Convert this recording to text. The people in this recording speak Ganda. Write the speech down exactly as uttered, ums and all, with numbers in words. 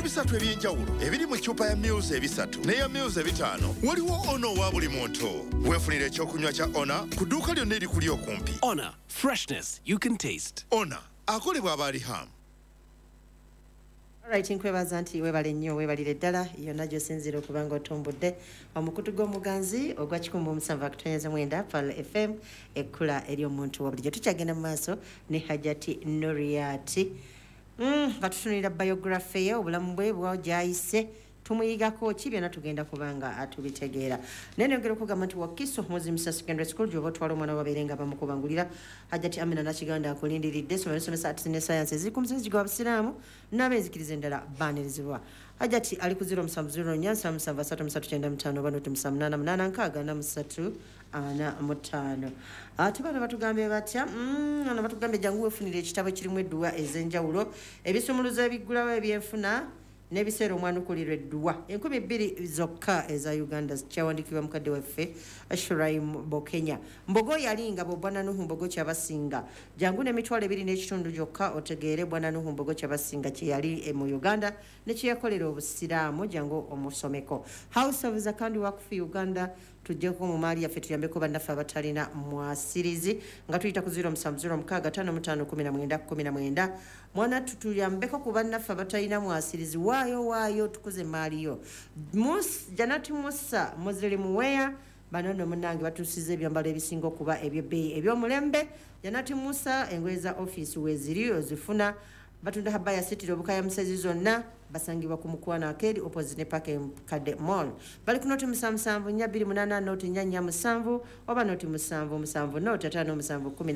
ebisatu ebyenjawulo ebiri mu ccupa ya Mils ebisatu n'eya Mils ebitaano waliwo ono wa buli muntu. Weefunira ekyokunywa kya Ona ku dduuka lyonna erikuli okumpi. Ona, freshness you can taste. Ona akolebwa Abaliham. Alright, nkwebaza nti webale nnyo webalire ddala yonna gy'osinzira okuba ng'otumbudde omukutu gw'omuganzi ogwa kikumi mu musanvu akutonnyeza mwenda Pal F M ekkula eri omuntu wa bulijjo. Tukyagenda mu maaso ne Hajati Noriati nga tutunulira biography ye obulamu bwe bwa gyayise tumuyigako ki byonna tugenda kubanga atubitegeera. Naye nayogera okugamba nti Wakiso Muzimisa Secondary School gy'oba otwala omwana wabeere nga bamukubangulira. Hajati Amina Nakiganda akulindiridde essomero lisomesa arts ne science eziri ku musezi gw'Abasiraamu n'abeenzikiriza endala baanirizibwa. Hajati ali ku ziro musanvu ziro nnya nsamba musanvu asatu musatu kyenda mutaano oba noti musanvu munaana munaana nkaaga na musatu ana mutaano. Ate bano batugambye batya ano batugambye jangu weefunire ekitabo ekirimu edduwa ez'enjawulo ebisumuluzo ebiggulawo ebyenfuna n'ebiseera omwana okulirwa edduwa enkumi bbiri zokka eza Uganda kyawandiikibwa mukadde waffe Shuraim Bokenya. Mbogo yali nga bo Bwana Nuhu Mbogo Kyabasinga jangu n'emitwalo ebiri n'ekitundu gyokka otegeere Bwana Nuhu Mbogo Kyabasinga kye yali mu Uganda ne kye yakolera obusiraamu jangu omusomeko. House of Zakandi Wakfu Uganda tujjeko mu maali yaffe tuyambeko bannaffe abatalina mwasirizi nga tuyita ku ziro musanvu ziro mukaaga ttaano mutaano kumi na mwenda kumi na mwenda. Mwana tutuyambeko ku bannaffe abatalina mwasirizi waayo waayo tukuze maaliyo. Mus Janati Musa Muzili Muweya bano nno munnange batuusiza ebyambalo ebisinga okuba ebyebbeeyi eby'omulembe. Janati Musa engoye za ofiisi weeziri ozifuna batunda habaya sitiro bukaya musezi zonna basangibwa ku Mukwana Arcade opposite ne Park Kadde Mall. Bali ku noti musanvu musanvu nnya bbiri munaana noti nnya nnya musanvu oba noti musanvu musanvu noti ataano musanvu kumi